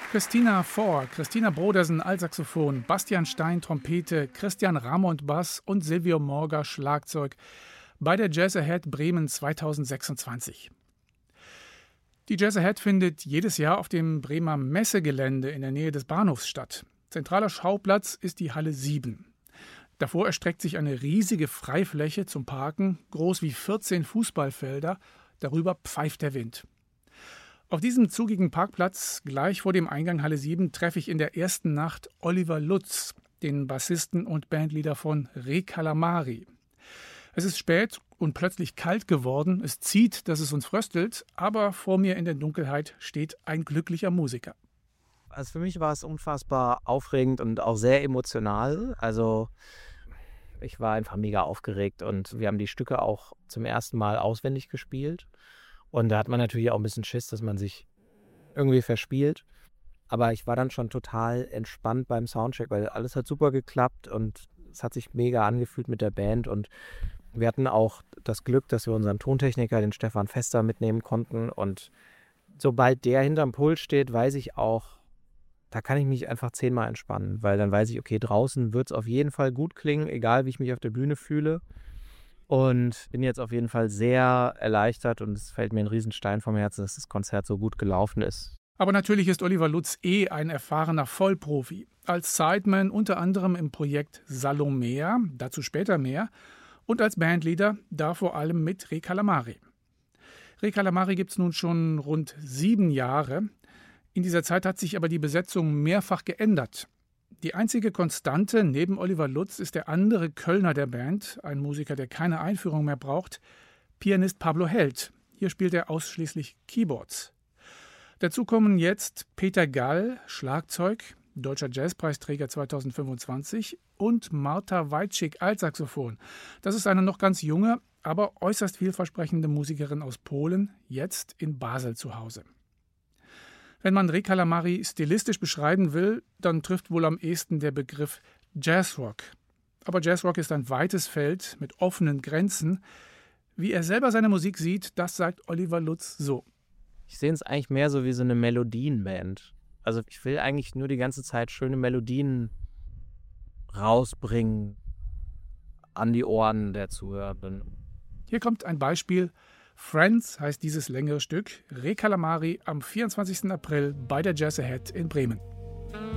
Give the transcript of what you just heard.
Christina Fohr, Christina Brodersen Altsaxophon, Bastian Stein Trompete, Christian Ramond Bass und Silvio Morga Schlagzeug bei der Jazz Ahead Bremen 2026. Die Jazz Ahead findet jedes Jahr auf dem Bremer Messegelände in der Nähe des Bahnhofs statt. Zentraler Schauplatz ist die Halle 7. Davor erstreckt sich eine riesige Freifläche zum Parken, groß wie 14 Fußballfelder, darüber pfeift der Wind. Auf diesem zugigen Parkplatz, gleich vor dem Eingang Halle 7, treffe ich in der ersten Nacht Oliver Lutz, den Bassisten und Bandleader von Re Calamari. Es ist spät und plötzlich kalt geworden, es zieht, dass es uns fröstelt, aber vor mir in der Dunkelheit steht ein glücklicher Musiker. Also für mich war es unfassbar aufregend und auch sehr emotional. Also ich war einfach mega aufgeregt und wir haben die Stücke auch zum ersten Mal auswendig gespielt. Und da hat man natürlich auch ein bisschen Schiss, dass man sich irgendwie verspielt. Aber ich war dann schon total entspannt beim Soundcheck, weil alles hat super geklappt und es hat sich mega angefühlt mit der Band. Und wir hatten auch das Glück, dass wir unseren Tontechniker, den Stefan Fester, mitnehmen konnten. Und sobald der hinterm Pult steht, weiß ich auch, da kann ich mich einfach 10-mal entspannen. Weil dann weiß ich, okay, draußen wird es auf jeden Fall gut klingen, egal wie ich mich auf der Bühne fühle. Und bin jetzt auf jeden Fall sehr erleichtert und es fällt mir ein Riesenstein vom Herzen, dass das Konzert so gut gelaufen ist. Aber natürlich ist Oliver Lutz ein erfahrener Vollprofi. Als Sideman unter anderem im Projekt Salomea, dazu später mehr, und als Bandleader da vor allem mit Re Calamari. Re Calamari gibt es nun schon rund 7 Jahre. In dieser Zeit hat sich aber die Besetzung mehrfach geändert. Die einzige Konstante neben Oliver Lutz ist der andere Kölner der Band, ein Musiker, der keine Einführung mehr braucht, Pianist Pablo Held. Hier spielt er ausschließlich Keyboards. Dazu kommen jetzt Peter Gall, Schlagzeug, Deutscher Jazzpreisträger 2025, und Marta Wajcik, Altsaxophon. Das ist eine noch ganz junge, aber äußerst vielversprechende Musikerin aus Polen, jetzt in Basel zu Hause. Wenn man Re Calamari stilistisch beschreiben will, dann trifft wohl am ehesten der Begriff Jazzrock. Aber Jazzrock ist ein weites Feld mit offenen Grenzen. Wie er selber seine Musik sieht, das sagt Oliver Lutz so. Ich sehe es eigentlich mehr so wie so eine Melodienband. Also ich will eigentlich nur die ganze Zeit schöne Melodien rausbringen an die Ohren der Zuhörenden. Hier kommt ein Beispiel. Friends heißt dieses längere Stück. Re Calamari am 24. April bei der Jazz Ahead in Bremen.